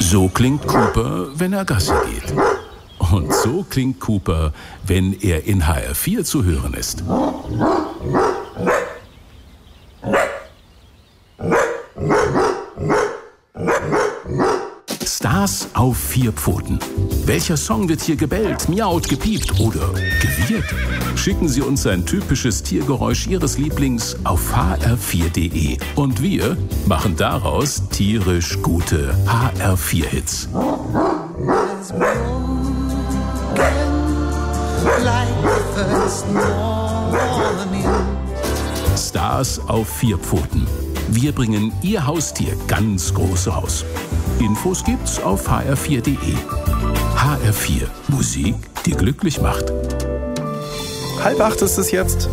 So klingt Cooper, wenn er Gassi geht. Und so klingt Cooper, wenn er in HR4 zu hören ist. Stars auf 4 Pfoten. Welcher Song wird hier gebellt, miaut, gepiept oder gewirrt? Schicken Sie uns ein typisches Tiergeräusch Ihres Lieblings auf hr4.de. Und wir machen daraus tierisch gute HR4-Hits. Stars auf 4 Pfoten. Wir bringen Ihr Haustier ganz groß raus. Infos gibt's auf hr4.de. HR4, Musik, die glücklich macht. 7:30 ist es jetzt.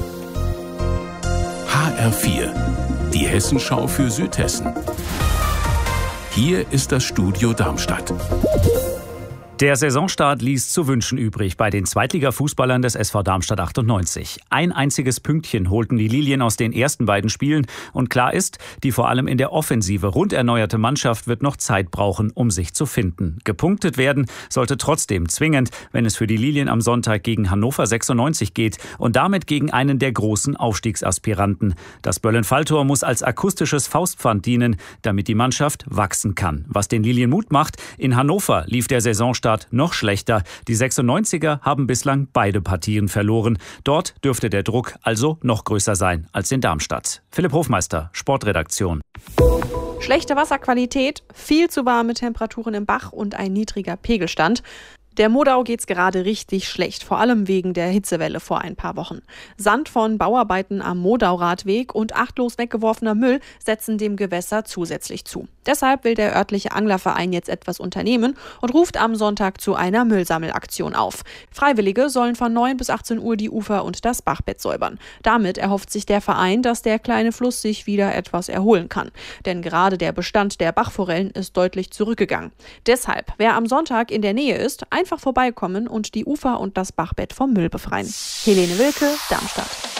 HR4, die Hessenschau für Südhessen. Hier ist das Studio Darmstadt. Der Saisonstart ließ zu wünschen übrig bei den Zweitliga-Fußballern des SV Darmstadt 98. Ein einziges Pünktchen holten die Lilien aus den ersten beiden Spielen. Und klar ist, die vor allem in der Offensive rund erneuerte Mannschaft wird noch Zeit brauchen, um sich zu finden. Gepunktet werden sollte trotzdem zwingend, wenn es für die Lilien am Sonntag gegen Hannover 96 geht und damit gegen einen der großen Aufstiegsaspiranten. Das Böllen-Falltor muss als akustisches Faustpfand dienen, damit die Mannschaft wachsen kann. Was den Lilien Mut macht, in Hannover lief der Saisonstart noch schlechter. Die 96er haben bislang beide Partien verloren. Dort dürfte der Druck also noch größer sein als in Darmstadt. Philipp Hofmeister, Sportredaktion. Schlechte Wasserqualität, viel zu warme Temperaturen im Bach und ein niedriger Pegelstand. Der Modau geht's gerade richtig schlecht, vor allem wegen der Hitzewelle vor ein paar Wochen. Sand von Bauarbeiten am Modauradweg und achtlos weggeworfener Müll setzen dem Gewässer zusätzlich zu. Deshalb will der örtliche Anglerverein jetzt etwas unternehmen und ruft am Sonntag zu einer Müllsammelaktion auf. Freiwillige sollen von 9 bis 18 Uhr die Ufer und das Bachbett säubern. Damit erhofft sich der Verein, dass der kleine Fluss sich wieder etwas erholen kann. Denn gerade der Bestand der Bachforellen ist deutlich zurückgegangen. Deshalb, wer am Sonntag in der Nähe ist, einfach vorbeikommen und die Ufer und das Bachbett vom Müll befreien. Helene Wilke, Darmstadt.